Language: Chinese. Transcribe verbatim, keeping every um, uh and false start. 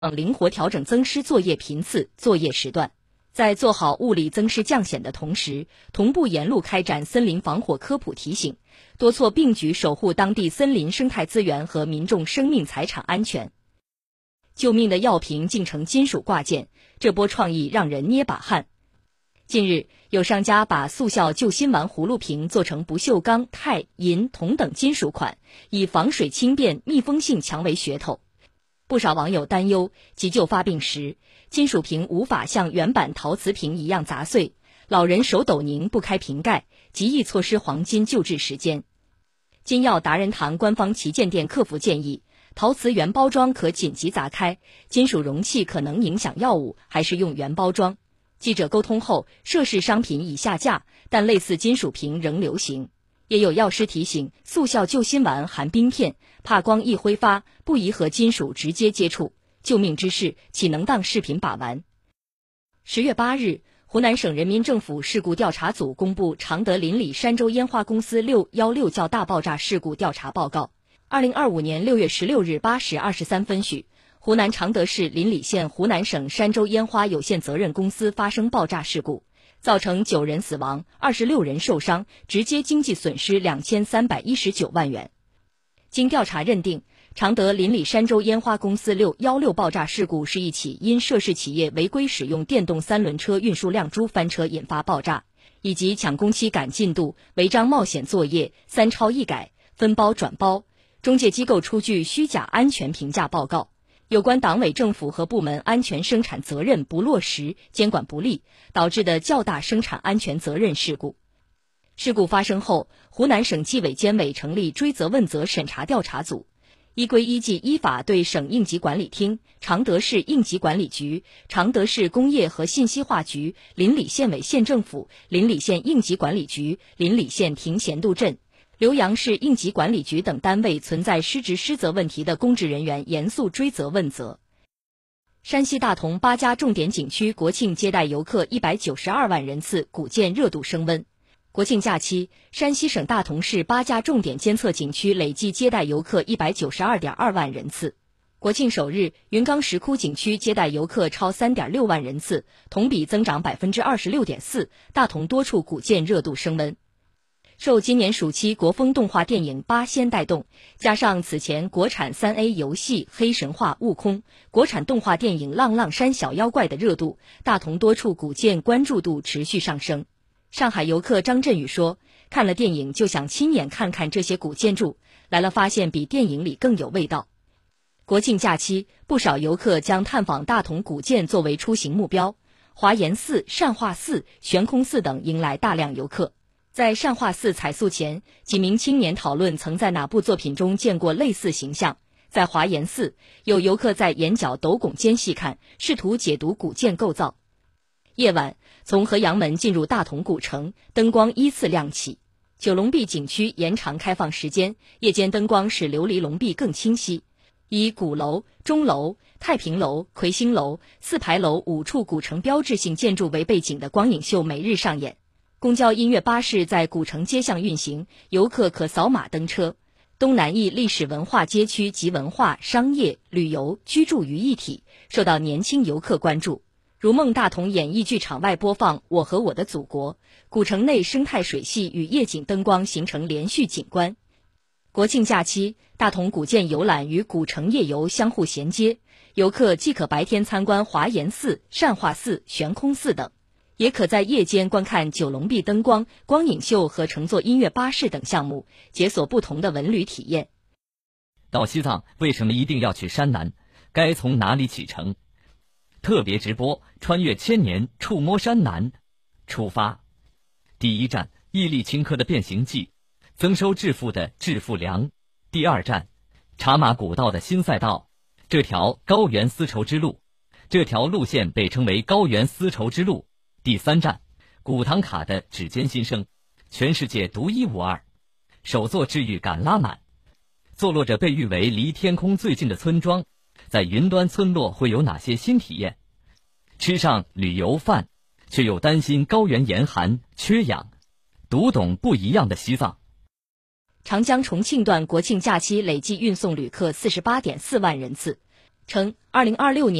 灵活调整增湿作业频次、作业时段，在做好物理增湿降险的同时，同步沿路开展森林防火科普提醒，多措并举守护当地森林生态资源和民众生命财产安全。救命的药瓶竟成金属挂件，这波创意让人捏把汗。近日，有商家把速效救心丸葫芦瓶做成不锈钢、钛、银、铜等金属款，以防水轻便、密封性强为噱头。不少网友担忧，急救发病时，金属瓶无法像原版陶瓷瓶一样砸碎，老人手抖拧不开瓶盖，极易错失黄金救治时间。金药达人堂官方旗舰店客服建议，陶瓷原包装可紧急砸开，金属容器可能影响药物，还是用原包装。记者沟通后，涉事商品已下架，但类似金属瓶仍流行。也有药师提醒，速效救心丸含冰片，怕光一挥发，不宜和金属直接接触，救命之事岂能当视频把玩？十月八日，湖南省人民政府事故调查组公布常德邻里山州烟花公司六一六较大爆炸事故调查报告。二零二五年六月十六日八时二十三分许，湖南常德市邻里县湖南省山州烟花有限责任公司发生爆炸事故，造成九人死亡，二十六人受伤，直接经济损失两千三百一十九万元。经调查认定，常德邻里山州烟花公司六一六爆炸事故是一起因涉事企业违规使用电动三轮车运输亮珠翻车引发爆炸，以及抢工期赶进度、违章冒险作业、三超一改、分包转包，中介机构出具虚假安全评价报告，有关党委政府和部门安全生产责任不落实、监管不力，导致的较大生产安全责任事故。事故发生后，湖南省纪委监委成立追责问责审查调查组，依规依纪依法对省应急管理厅、常德市应急管理局、常德市工业和信息化局、邻里县委县政府、邻里县应急管理局、邻里县亭贤渡镇、浏阳市应急管理局等单位存在失职失责问题的公职人员严肃追责问责。山西大同八家重点景区国庆接待游客一百九十二万人次，古建热度升温。国庆假期，山西省大同市八家重点监测景区累计接待游客一百九十二点二万人次。国庆首日，云冈石窟景区接待游客超三点六万人次，同比增长百分之二十六点四。大同多处古建热度升温。受今年暑期国风动画电影《八仙》带动，加上此前国产 三 A 游戏《黑神话：悟空》、国产动画电影《浪浪山小妖怪》的热度，大同多处古建关注度持续上升。上海游客张振宇说，看了电影就想亲眼看看这些古建筑，来了发现比电影里更有味道。国庆假期，不少游客将探访大同古建作为出行目标，华严寺、善化寺、悬空寺等迎来大量游客。在善化寺彩塑前，几名青年讨论曾在哪部作品中见过类似形象。在华严寺，有游客在眼角斗拱间细看，试图解读古建构造。夜晚，从河阳门进入大同古城，灯光依次亮起。九龙壁景区延长开放时间，夜间灯光使琉璃龙壁更清晰。以鼓楼、钟楼、太平楼、魁星楼、四牌楼五处古城标志性建筑为背景的光影秀每日上演。公交音乐巴士在古城街巷运行，游客可扫码登车。东南翼历史文化街区集文化、商业、旅游、居住于一体，受到年轻游客关注。如梦大同演艺剧场外播放《我和我的祖国》，古城内生态水系与夜景灯光形成连续景观。国庆假期，大同古建游览与古城夜游相互衔接，游客既可白天参观华严寺、善化寺、悬空寺等，也可在夜间观看九龙壁灯光、光影秀和乘坐音乐巴士等项目，解锁不同的文旅体验。 到西藏为什么一定要去山南？该从哪里启程？特别直播穿越千年，触摸山南。出发。第一站，毅力顷刻的变形记，增收致富的致富粮。第二站，茶马古道的新赛道，这条高原丝绸之路。这条路线被称为高原丝绸之路。第三站，古唐卡的指尖新生，全世界独一无二。首座治愈感拉满，坐落着被誉为离天空最近的村庄，在云端村落会有哪些新体验？吃上旅游饭，却又担心高原严寒缺氧，读懂不一样的西藏。 长江重庆段国庆假期累计运送旅客 四十八点四万人次。 称，二零二六年